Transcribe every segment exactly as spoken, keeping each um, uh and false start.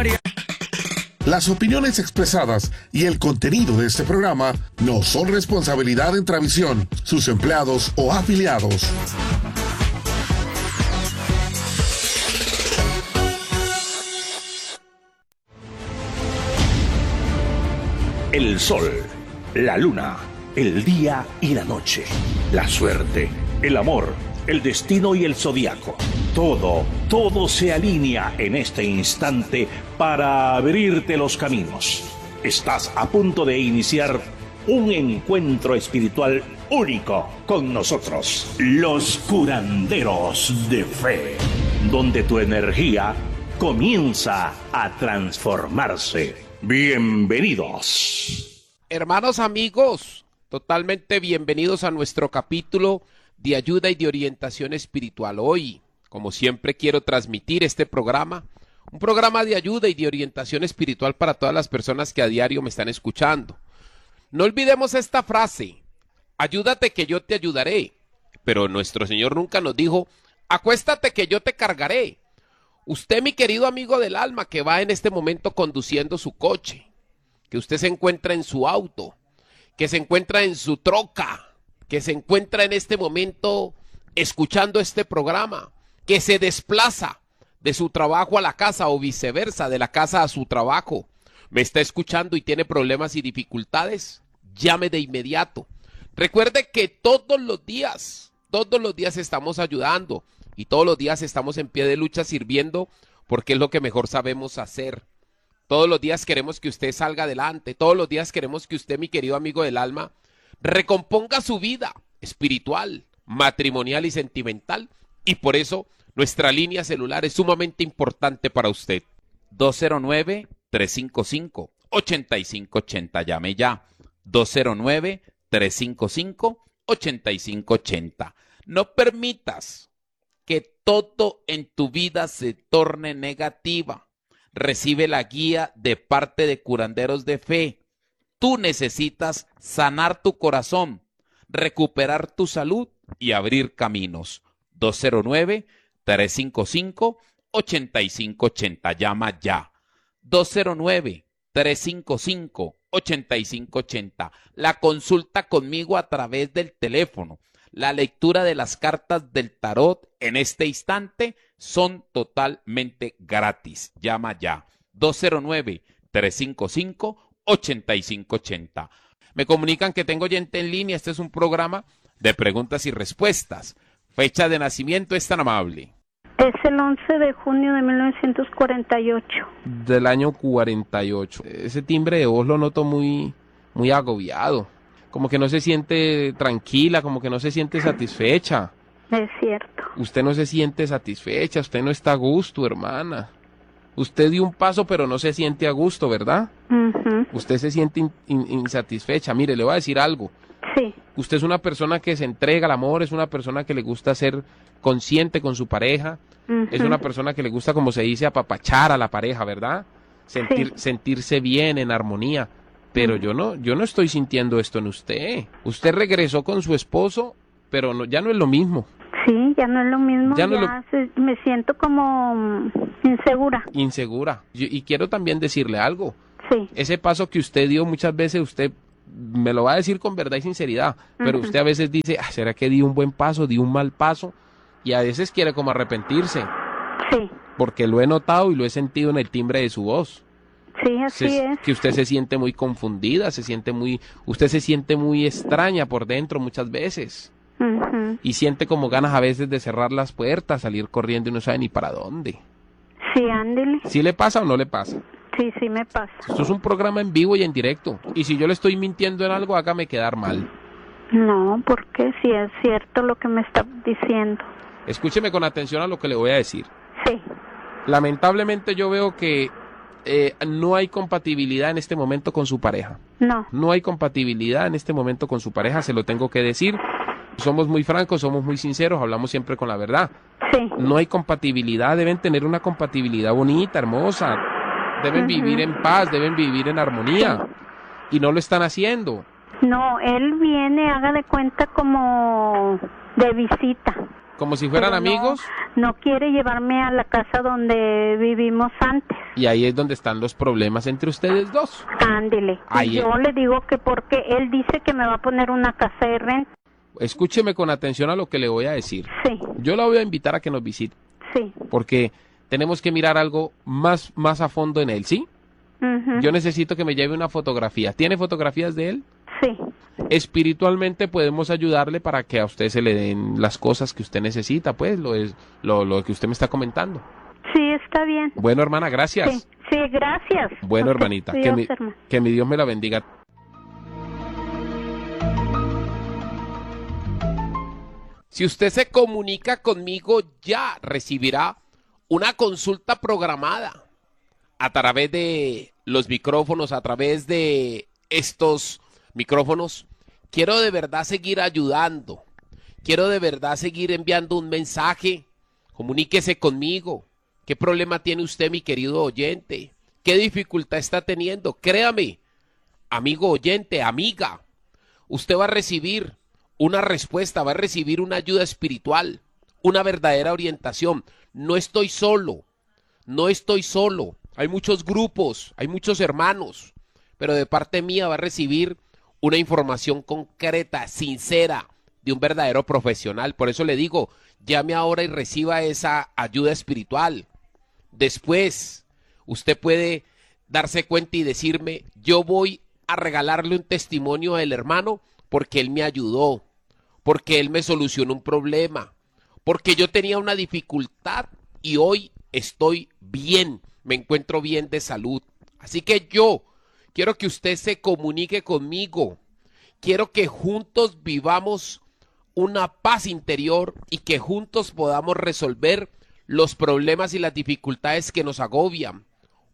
Las opiniones expresadas y el contenido de este programa no son responsabilidad de Intravisión, sus empleados o afiliados. El sol, la luna, el día y la noche, la suerte, el amor, el destino y el zodiaco. Todo, todo se alinea en este instante para abrirte los caminos. Estás a punto de iniciar un encuentro espiritual único con nosotros, los curanderos de fe, donde tu energía comienza a transformarse. Bienvenidos. Hermanos amigos, totalmente bienvenidos a nuestro capítulo de ayuda y de orientación espiritual. Hoy, como siempre, quiero transmitir este programa, un programa de ayuda y de orientación espiritual para todas las personas que a diario me están escuchando. No olvidemos esta frase: ayúdate que yo te ayudaré. Pero nuestro Señor nunca nos dijo: acuéstate que yo te cargaré. Usted, mi querido amigo del alma, que va en este momento conduciendo su coche, que usted se encuentra en su auto, que se encuentra en su troca, que se encuentra en este momento escuchando este programa, que se desplaza de su trabajo a la casa o viceversa, de la casa a su trabajo, me está escuchando y tiene problemas y dificultades, llame de inmediato. Recuerde que todos los días, todos los días estamos ayudando y todos los días estamos en pie de lucha sirviendo porque es lo que mejor sabemos hacer. Todos los días queremos que usted salga adelante, todos los días queremos que usted, mi querido amigo del alma, recomponga su vida espiritual, matrimonial y sentimental, y por eso nuestra línea celular es sumamente importante para usted. dos cero nueve, tres cinco cinco, ocho cinco ocho cero, llame ya. dos cero nueve, tres cinco cinco, ocho cinco ocho cero. No permitas que todo en tu vida se torne negativa. Recibe la guía de parte de curanderos de fe. Tú necesitas sanar tu corazón, recuperar tu salud y abrir caminos. dos cero nueve, tres cinco cinco, ocho cinco ocho cero. Llama ya. dos cero nueve, tres cinco cinco, ocho cinco ocho cero. La consulta conmigo a través del teléfono. La lectura de las cartas del tarot en este instante son totalmente gratis. Llama ya. dos cero nueve, tres cinco cinco, ocho cinco ocho cero. Me comunican que tengo oyente en línea. Este es un programa de preguntas y respuestas. Fecha de nacimiento es tan amable. Es el once de junio de mil novecientos cuarenta y ocho. Del año cuarenta y ocho. Ese timbre de voz lo noto muy, muy agobiado. Como que no se siente tranquila, como que no se siente satisfecha. Es cierto. Usted no se siente satisfecha, usted no está a gusto, hermana. Usted dio un paso, pero no se siente a gusto, ¿verdad? Uh-huh. Usted se siente in, in, insatisfecha. Mire, le voy a decir algo. Sí. Usted es una persona que se entrega al amor, es una persona que le gusta ser consciente con su pareja, uh-huh. Es una persona que le gusta, como se dice, apapachar a la pareja, ¿verdad? Sentir, sí. Sentirse bien, en armonía. Pero uh-huh. yo no, yo no estoy sintiendo esto en usted. Usted regresó con su esposo, pero no, ya no es lo mismo. Sí, ya no es lo mismo, ya, ya, no ya lo... se, me siento como insegura. Insegura. Y, y quiero también decirle algo. Sí. Ese paso que usted dio, muchas veces usted me lo va a decir con verdad y sinceridad, pero uh-huh. usted a veces dice, ah, ¿será que di un buen paso, di un mal paso? Y a veces quiere como arrepentirse. Sí. Porque lo he notado y lo he sentido en el timbre de su voz. Sí, así se, es. Que usted se siente muy confundida, se siente muy, usted se siente muy extraña por dentro muchas veces. Uh-huh. Y siente como ganas a veces de cerrar las puertas, salir corriendo y no sabe ni para dónde. Sí, ándele. ¿Sí le pasa o no le pasa? Sí, sí me pasa. Esto es un programa en vivo y en directo. Y si yo le estoy mintiendo en algo, hágame quedar mal. No, porque sí es cierto lo que me está diciendo. Escúcheme con atención a lo que le voy a decir. Sí. Lamentablemente yo veo que eh, no hay compatibilidad en este momento con su pareja. No. No hay compatibilidad en este momento con su pareja, se lo tengo que decir. Somos muy francos, somos muy sinceros, hablamos siempre con la verdad. Sí. No hay compatibilidad, deben tener una compatibilidad bonita, hermosa. Deben uh-huh. vivir en paz, deben vivir en armonía. Sí. Y no lo están haciendo. No, él viene, haga de cuenta, como de visita. ¿Como si fueran Pero amigos? No, no quiere llevarme a la casa donde vivimos antes. Y ahí es donde están los problemas entre ustedes dos. Ándele. Ahí Y yo le digo que porque él dice que me va a poner una casa de renta. Escúcheme con atención a lo que le voy a decir. Sí, Yo la voy a invitar a que nos visite, sí. porque tenemos que mirar algo más, más a fondo en él, ¿sí? Ujú. Yo necesito que me lleve una fotografía. ¿Tiene fotografías de él? Sí, Espiritualmente podemos ayudarle para que a usted se le den las cosas que usted necesita, pues, lo, es, lo, lo que usted me está comentando. sí, está bien. Bueno, hermana, gracias. Sí, sí, gracias. Bueno, Ok, hermanita, que Dios, mi, hermano. que mi Dios me la bendiga. Si usted se comunica conmigo, ya recibirá una consulta programada a través de los micrófonos, a través de estos micrófonos. Quiero de verdad seguir ayudando. Quiero de verdad seguir enviando un mensaje. Comuníquese conmigo. ¿Qué problema tiene usted, mi querido oyente? ¿Qué dificultad está teniendo? Créame, amigo oyente, amiga, usted va a recibir una respuesta, va a recibir una ayuda espiritual, una verdadera orientación. No estoy solo, no estoy solo. Hay muchos grupos, hay muchos hermanos, pero de parte mía va a recibir una información concreta, sincera, de un verdadero profesional. Por eso le digo, llame ahora y reciba esa ayuda espiritual. Después, usted puede darse cuenta y decirme, yo voy a regalarle un testimonio al hermano porque él me ayudó, porque él me solucionó un problema, porque yo tenía una dificultad y hoy estoy bien, me encuentro bien de salud. Así que yo quiero que usted se comunique conmigo, quiero que juntos vivamos una paz interior y que juntos podamos resolver los problemas y las dificultades que nos agobian.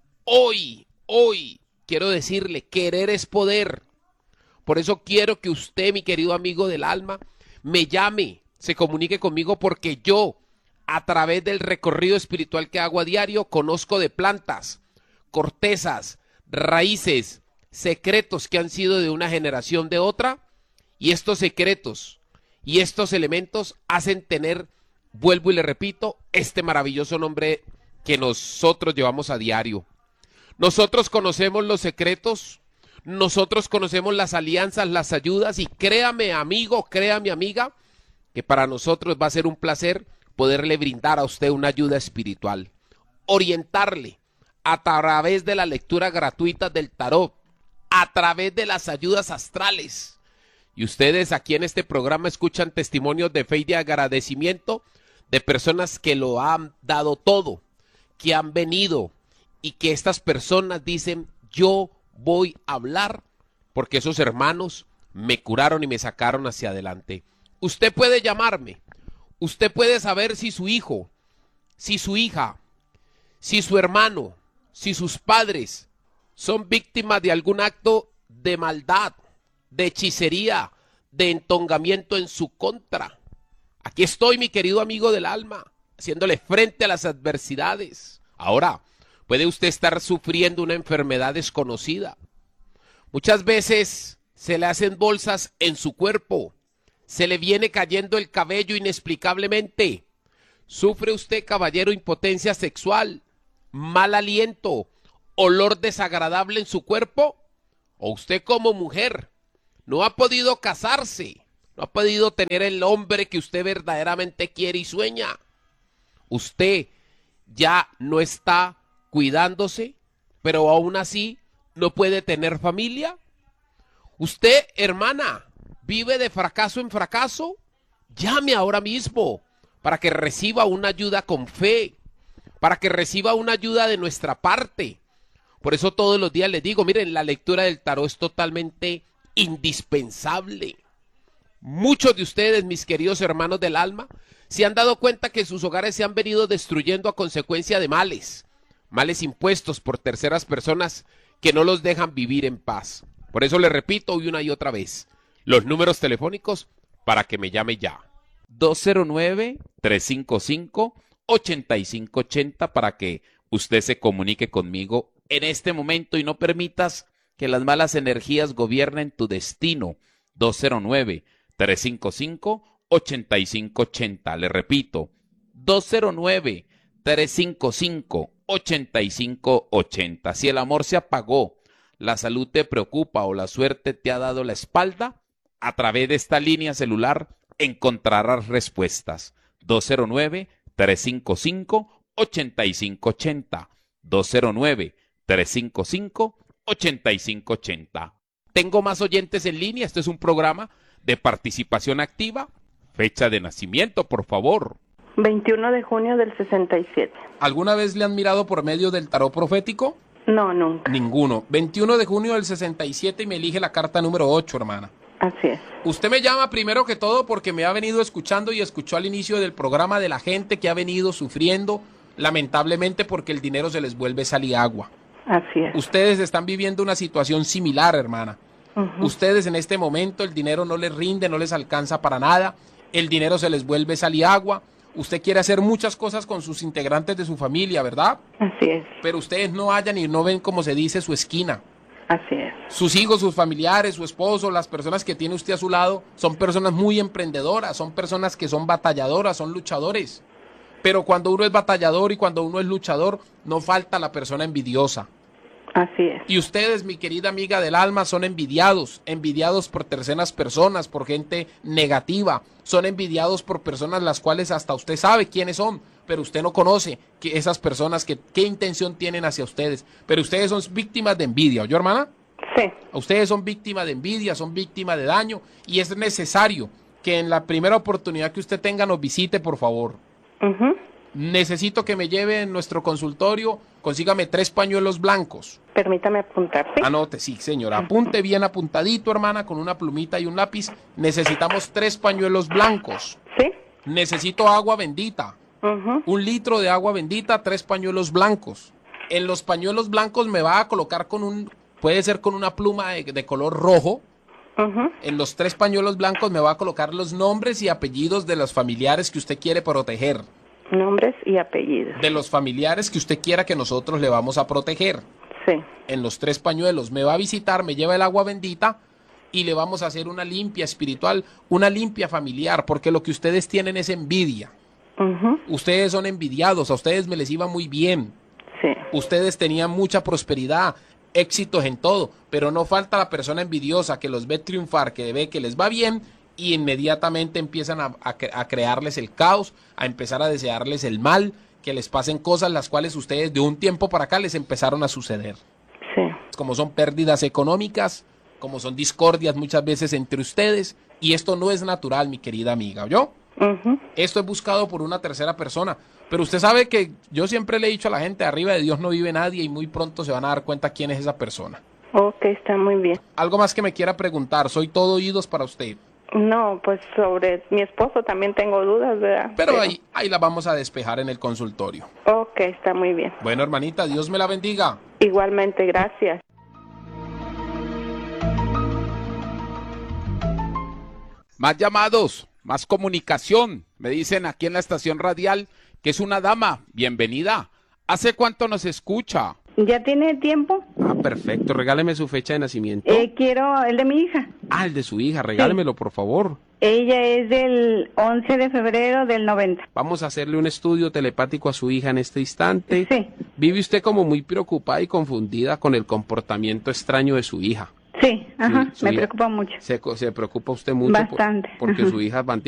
Hoy, hoy, quiero decirle, querer es poder. Por eso quiero que usted, mi querido amigo del alma, me llame, se comunique conmigo, porque yo, a través del recorrido espiritual que hago a diario, conozco de plantas, cortezas, raíces, secretos que han sido de una generación de otra, y estos secretos y estos elementos hacen tener, vuelvo y le repito, este maravilloso nombre que nosotros llevamos a diario. Nosotros conocemos los secretos, nosotros conocemos las alianzas, las ayudas, y créame, amigo, créame, amiga, que para nosotros va a ser un placer poderle brindar a usted una ayuda espiritual, orientarle a través de la lectura gratuita del tarot, a través de las ayudas astrales. Y ustedes aquí en este programa escuchan testimonios de fe y de agradecimiento de personas que lo han dado todo, que han venido, y que estas personas dicen, yo voy a hablar porque esos hermanos me curaron y me sacaron hacia adelante. Usted puede llamarme, usted puede saber si su hijo, si su hija, si su hermano, si sus padres son víctimas de algún acto de maldad, de hechicería, de entongamiento en su contra. Aquí estoy, mi querido amigo del alma, haciéndole frente a las adversidades. Ahora, puede usted estar sufriendo una enfermedad desconocida. Muchas veces se le hacen bolsas en su cuerpo, se le viene cayendo el cabello inexplicablemente. ¿Sufre usted, caballero, impotencia sexual, mal aliento, olor desagradable en su cuerpo? ¿O usted como mujer no ha podido casarse, no ha podido tener el hombre que usted verdaderamente quiere y sueña? Usted ya no está cuidándose, pero aún así no puede tener familia. Usted, hermana, vive de fracaso en fracaso. Llame ahora mismo para que reciba una ayuda con fe, para que reciba una ayuda de nuestra parte. Por eso todos los días les digo, miren, la lectura del tarot es totalmente indispensable. Muchos de ustedes, mis queridos hermanos del alma, se han dado cuenta que sus hogares se han venido destruyendo a consecuencia de males, males impuestos por terceras personas que no los dejan vivir en paz. Por eso les repito una y otra vez, los números telefónicos para que me llame ya. dos cero nueve, tres cinco cinco, ocho cinco ocho cero para que usted se comunique conmigo en este momento y no permitas que las malas energías gobiernen tu destino. dos cero nueve, tres cinco cinco, ocho cinco ocho cero. Le repito, dos cero nueve, tres cinco cinco, ocho cinco ocho cero. Si el amor se apagó, la salud te preocupa o la suerte te ha dado la espalda, a través de esta línea celular encontrarás respuestas. dos cero nueve, tres cinco cinco, ocho cinco ocho cero. dos cero nueve, tres cinco cinco, ocho cinco ocho cero. Tengo más oyentes en línea. Este es un programa de participación activa. Fecha de nacimiento, por favor. veintiuno de junio del sesenta y siete. ¿Alguna vez le han mirado por medio del tarot profético? No, nunca. Ninguno. veintiuno de junio del sesenta y siete y me elige la carta número ocho, hermana. Así es. Usted me llama primero que todo porque me ha venido escuchando y escuchó al inicio del programa de la gente que ha venido sufriendo, lamentablemente, porque el dinero se les vuelve sal y agua. Así es. Ustedes están viviendo una situación similar, hermana. Uh-huh. Ustedes en este momento el dinero no les rinde, no les alcanza para nada, el dinero se les vuelve sal y agua. Usted quiere hacer muchas cosas con sus integrantes de su familia, ¿verdad? Así es. Pero ustedes no hallan y no ven, como se dice, su esquina. Así es. Sus hijos, sus familiares, su esposo, las personas que tiene usted a su lado, son personas muy emprendedoras, son personas que son batalladoras, son luchadores. Pero cuando uno es batallador y cuando uno es luchador, no falta la persona envidiosa. Así es. Y ustedes, mi querida amiga del alma, son envidiados, envidiados por terceras personas, por gente negativa, son envidiados por personas las cuales hasta usted sabe quiénes son, pero usted no conoce que esas personas, que, qué intención tienen hacia ustedes. Pero ustedes son víctimas de envidia, ¿oyó, hermana? Sí. Ustedes son víctimas de envidia, son víctimas de daño, y es necesario que en la primera oportunidad que usted tenga nos visite, por favor. Uh-huh. Necesito que me lleve en nuestro consultorio, consígame tres pañuelos blancos. Permítame apuntar, ¿sí? Anote, sí, señora. Apunte bien apuntadito, hermana, con una plumita y un lápiz. Necesitamos tres pañuelos blancos. Sí. Necesito agua bendita. Uh-huh. Un litro de agua bendita, tres pañuelos blancos. En los pañuelos blancos me va a colocar con un, puede ser con una pluma de, de color rojo. Uh-huh. En los tres pañuelos blancos me va a colocar los nombres y apellidos de los familiares que usted quiere proteger. Nombres y apellidos. De los familiares que usted quiera que nosotros le vamos a proteger. Sí. En los tres pañuelos me va a visitar, me lleva el agua bendita y le vamos a hacer una limpia espiritual, una limpia familiar, porque lo que ustedes tienen es envidia. Uh-huh. Ustedes son envidiados, a ustedes me les iba muy bien. Sí. Ustedes tenían mucha prosperidad, éxitos en todo, pero no falta la persona envidiosa que los ve triunfar, que ve que les va bien y inmediatamente empiezan a, a, a crearles el caos, a empezar a desearles el mal, que les pasen cosas las cuales ustedes de un tiempo para acá les empezaron a suceder. Sí. Como son pérdidas económicas, como son discordias muchas veces entre ustedes, y esto no es natural, mi querida amiga, ¿oyó? Uh-huh. Esto es buscado por una tercera persona, pero usted sabe que yo siempre le he dicho a la gente, arriba de Dios no vive nadie, y muy pronto se van a dar cuenta quién es esa persona. Ok, está muy bien. Algo más que me quiera preguntar, soy todo oídos para usted. No, pues sobre mi esposo también tengo dudas, ¿verdad? Pero, Pero... ahí, ahí la vamos a despejar en el consultorio. Ok, está muy bien. Bueno, hermanita, Dios me la bendiga. Igualmente, gracias. Más llamados, más comunicación. Me dicen aquí en la estación radial que es una dama. Bienvenida. ¿Hace cuánto nos escucha? ¿Ya tiene tiempo? Ah, perfecto. Regáleme su fecha de nacimiento. Eh, quiero el de mi hija. Ah, el de su hija. Regálemelo, sí. Por favor. Ella es del once de febrero del noventa. Vamos a hacerle un estudio telepático a su hija en este instante. Sí. Vive usted como muy preocupada y confundida con el comportamiento extraño de su hija. Sí, ajá, su, su me hija, preocupa mucho. Se, se preocupa usted mucho. Bastante. Por, porque ajá. Su hija mantiene